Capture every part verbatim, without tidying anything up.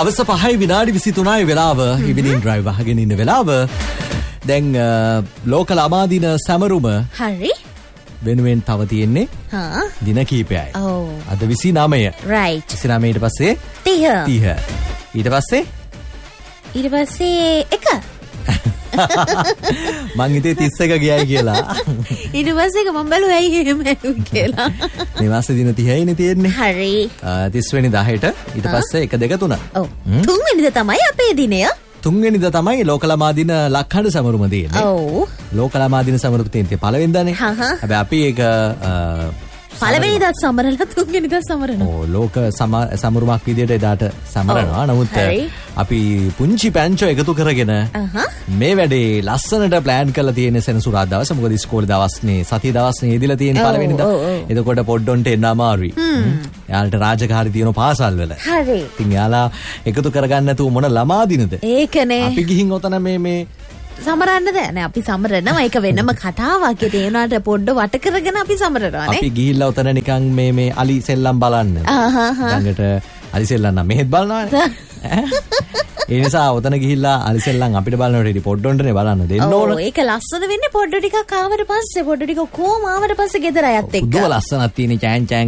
හවස පහයි විනාඩි විසිතුනයි වෙලාව. ඉවිනිං ඩ්‍රයිව් අහගෙන ඉන්න වෙලාව. දැන් ලෝකල අමාදින සැමරුම හරි වෙනුවෙන් තව තියෙන්නේ හා දින කීපයයි. ඔව් අද විසිනමය. රයිට්. විසිනමය ඊට පස්සේ තිහ. තිහ. ඊට පස්සේ ඊට පස්සේ එක. මං හිතේ තිස් එක ගියයි කියලා. ඊට පස්සේ මම බැලුවා ඇයි එහෙම කියලා. මේ මාසේ දින තිහයිනේ තියෙන්නේ. හරි. තිස් වෙනිදා හෙට. ඊට පස්සේ එක දෙක තුන. ඔව්. තුන් වෙනිදා තමයි අපේ දිනය. තුන්වෙනිදා තමයි ලෝකලමාදින ලක්හඬ සමරුම තියෙන්නේ. ඔව්. ලෝකලමාදින සමරුම තියෙන්නේ පළවෙනිදානේ. හැබැයි අපි ඒක පළවෙනිදා සමරලා තුන්වෙනිදා සමරනවා. ඔව් ලෝක සමරුමක් විදියට එදාට සමරනවා. නමුත් අපි පුංචි පැංචෝ එකතු කරගෙන මේ වැඩේ ලස්සනට ප්ලෑන් කරලා තියෙන සෙනසුරාදා දවස. මොකද ඉස්කෝලේ දවස්නේ සතිය දවස්නේ ඉදලා තියෙන පළවෙනිදා. එතකොට පොඩ්ඩොන්ට එන්න අමාරුයි. යාලට රාජකාරි තියෙන පාසල් වල. හරි. ඉතින් යාලා එකතු කරගන්න නැතුව මොන ළමා දිනද? ඒකනේ. අපි ගිහින් ඔතන මේ මේ සමරන්න දැන අපි සමරනවා. ඒක වෙනම කතාවක්. ඒ උනාට පොඩ්ඩ වට කරගෙන අපි සමරනවා නේ. අපි ගිහිල්ලා ඔතන නිකන් මේ මේ අලි සෙල්ලම් බලන්න. ළඟට අලි සෙල්ලම් නම් මෙහෙත් බලනවානේ. ඒ නිසා ඔතන ගිහිල්ලා අලි සෙල්ලම් අපිට බලනකොට ඉතින් පොඩ්ඩොන්ටනේ බලන්න දෙන්න ඕන. ඔව් ඒක ලස්සන වෙන්නේ පොඩ්ඩ ටිකක් ආවට පස්සේ පොඩ්ඩ ටික කොහොම ආවට පස්සේ ගෙදර අයත් එක්ක. දුව ලස්සනක් තියෙන චෑන් චෑන්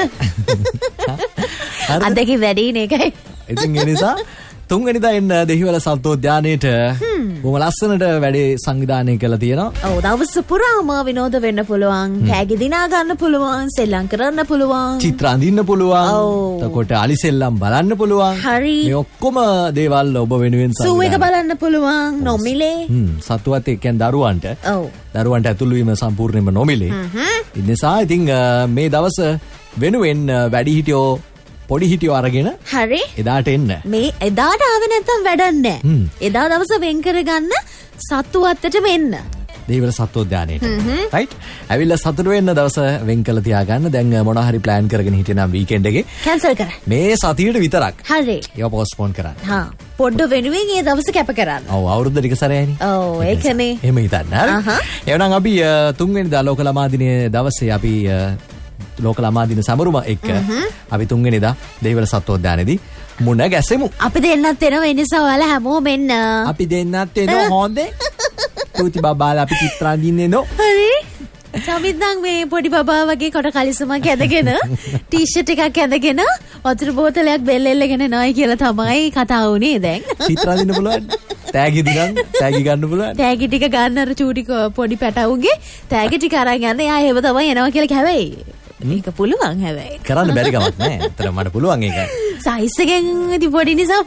ගානකට. අදකි වැඩිනේ ඒකයි. ඉතින් ඒ නිසා තුන්වෙනිදා එන්න දෙහිවල සත්වෝද්‍යානයේට බොහොම ලස්සනට වැඩේ සංවිධානය කරලා තියෙනවා. ඔව් දවස් පුරාම විනෝද වෙන්න පුළුවන්. කෑගි දිනා ගන්න පුළුවන්. සෙල්ලම් කරන්න පුළුවන්. චිත්‍ර අඳින්න පුළුවන්. එතකොට අලි සෙල්ලම් බලන්න පුළුවන්. හරි. මේ ඔක්කොම දේවල් ඔබ වෙනුවෙන් සූ එක බලන්න පුළුවන් නොමිලේ. හ්ම් සතුවත් ඒ කියන්නේ දරුවන්ට. ඔව්. දරුවන්ට ඇතුළු වීම සම්පූර්ණයෙන්ම නොමිලේ. ඒ නිසා ඉතින් මේ දවස වෙනුවෙන් වැඩිහිටියෝ පොඩි හිටියෝ අරගෙන හරි එදාට එන්න. මේ එදාට ආවේ නැත්තම් වැඩක් නැහැ. එදා දවස වෙන් කරගන්න සතු අත්තටම එන්න. දේවල සත්වෝද්‍යානයේට. රයිට්. ඇවිල්ලා සතුට වෙන්න දවස වෙන් කරලා තියාගන්න. දැන් මොනවා හරි ප්ලෑන් කරගෙන හිටියනම් වීකෙන්ඩ් එකේ කැන්සල් කරා. මේ සතියේට විතරක්. හරි. ඒව පෝස්ට්පෝන් කරන්න. හා. පොඩ්ඩ වෙනුවෙන් ඒ දවස කැප කරන්න. ඔව් අවුරුද්ද ටික සැරයයිනේ. ඔව් ඒකනේ. එහෙම හිතන්න. හරි. එහෙනම් අපි තුන්වෙනිදා ලෝක ළමා දිනයේ දවසේ අපි ලෝක ළමා දින සමරුම එක්ක අපි තුන්වෙනිදා දේවල සත්වෝද්‍යානයේදී මුණ ගැසෙමු. අපි දෙන්නත් එනවා. ඒ නිසා ඔයාලා හැමෝම එන්න. අපි දෙන්නත් එනවා. හොඳේ. පුංචි බබාලා අපි චිත්‍ර අඳින්නේ නෝ. හරි. සමිද්දන් මේ පොඩි බබා වගේ කොට කලිසමක් ඇඳගෙන ටී-ෂර්ට් එකක් ඇඳගෙන වතුර බෝතලයක් බෙල්ලෙල්ලගෙන නයි කියලා තමයි කතා වුනේ දැන්. චිත්‍ර අඳින්න පුළුවන්. තෑගි දිගන් තෑගි ගන්න පුළුවන්. තෑගි ටික ගන්න අර චූටි පොඩි පැටවුන්ගේ තෑගි ටික අරන් යන්න. එයා ඒව තමයි එනවා කියලා හැබැයි මේක පුළුවන් හැබැයි. කරන්න බැරි කමක් නෑ. අතන මට පුළුවන් ඒක. සයිස් එකෙන් ඉතින් පොඩි නිසා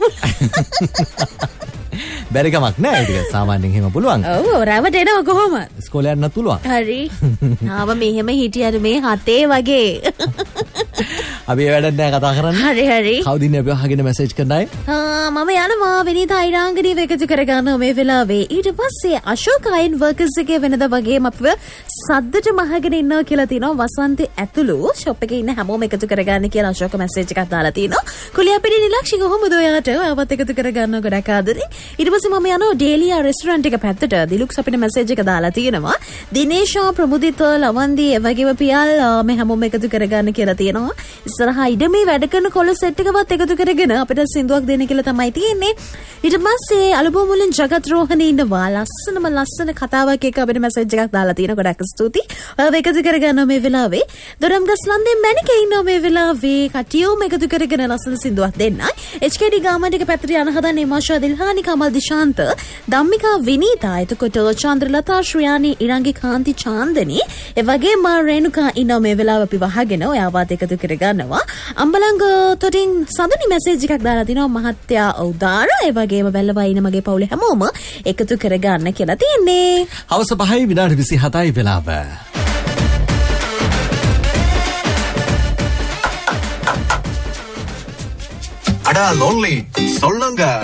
බැරි කමක් නෑ. ඒක සාමාන්‍යයෙන් එහෙම පුළුවන්. ඔව් රැවට එනවා කොහොමද? ඉස්කෝලේ යන්නත් පුළුවන්. හරි. ආව මෙහෙම හිටියද මේ හතේ වගේ. අපි ඒ වැඩක් නෑ කතා කරන්න. හරි හරි. කවුද ඉන්නේ අපි අහගෙන මැසේජ් කරන අය? ආ මම යනවා විනීතා ඊරාංගනීව එකතු කරගන්නවා මේ වෙලාවේ. ඊට පස්සේ අශෝක අයන් වර්කර්ස් එකේ වෙනදා වගේම අපිව සද්දට මහගෙන ඉන්නවා කියලා තියෙනවා. වසන්ත ඇතුළු ෂොප් එකේ ඉන්න හැමෝම එකතු කරගන්න කියලා අශෝක මැසේජ් එකක් දාලා තියෙනවා. කුලියාපිටි නිලක්ෂි කොහොමද ඔයාට? ආවත් එකතු කරගන්න ගොඩක් ආදරේ. ඊට පස්සේ මම යනවා ඩේලියා රෙස්ටුරන්ට් එක පැත්තට. දිලුක්ස් අපිට මැසේජ් එක දාලා තියෙනවා. දිනේෂා ප්‍රමුදිත ලවන්දි එවැගේම පියල් මේ හැමෝම එකතු කරගන්න කියලා තියෙනවා. ඉස්සරහා ඉඩ මේ වැඩ කරන කොළ සෙට් එකවත් එකතු කරගෙන අපිට සින්දුවක් දෙන්න කියලා තමයි තියෙන්නේ. ඊට පස්සේ අලුබෝමුලෙන් ජගත් රෝහණේ ඉන්නවා. ලස්සනම ලස්සන කතාවක් එක අපිට මැසේජ් එකක් දාලා තියෙනවා. ගොඩක් ස්තුතියි. ඔයාව එකතු කරගන්න මේ වෙලාවේ. දොරම්ගස්ලන්දේ මැනිකේ ඉන්නවා මේ වෙලාවේ. කටියෝම එකතු කරගෙන ලස්සන සින්දුවක් දෙන්නයි. එච් කේ ඩී ගාමන්ට් එක පැත්තට යන හදන්නේ මාෂා දිල්හානි කමල් දිශාන්ත ධම්මිකා විනීතා එතකොට චන්ද්‍රලතා ශ්‍රියානි ඉරංගි කාන්ති චාන්දනි ඒ වගේම රේණුකා ඉන්නවා මේ වෙලාව අපි වහගෙන ඔයාවත් එකතු කරගන්නවා. අම්බලංග තොටින් සඳනි මැසේජ් එකක් දාලා තිනවා මහත්තයා උදාර ඒ වගේම වැල්ලවයින මගේ පවුලේ හැමෝම එකතු කරගන්න කියලා තියෙන්නේ. හවස පහයි විනාඩි විසිහතයි වෙලාව. அடா லோன்லி சொல்லுங்க.